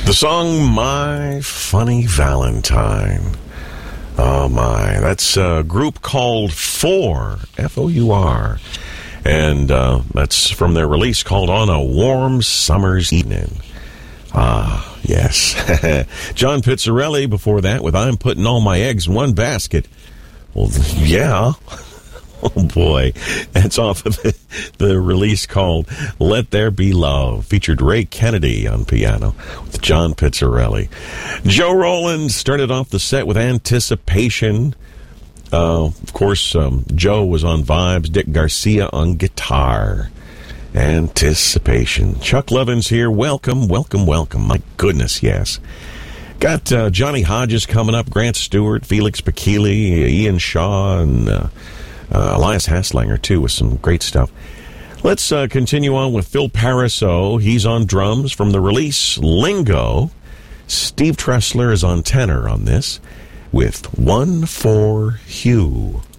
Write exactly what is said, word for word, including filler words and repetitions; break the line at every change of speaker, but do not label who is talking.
The song My Funny Valentine. Oh, my. That's a group called Four, F O U R. And uh, that's from their release called On a Warm Summer's Evening. Ah, yes. John Pizzarelli before that with I'm Putting All My Eggs in One Basket. Well, yeah. Oh, boy. That's off of the, the release called Let There Be Love. Featured Ray Kennedy on piano with John Pizzarelli. Joe Roland started off the set with Anticipation. Uh, of course, um, Joe was on vibes. Dick Garcia on guitar. Anticipation. Chuck Levins here. Welcome, welcome, welcome. My goodness, yes. Got uh, Johnny Hodges coming up. Grant Stewart, Felix Pakili, Ian Shaw, and... Uh, Uh, Elias Haslanger, too, with some great stuff. Let's uh, continue on with Phil Pariseau. He's on drums from the release Lingo. Steve Tressler is on tenor on this with One for Hugh.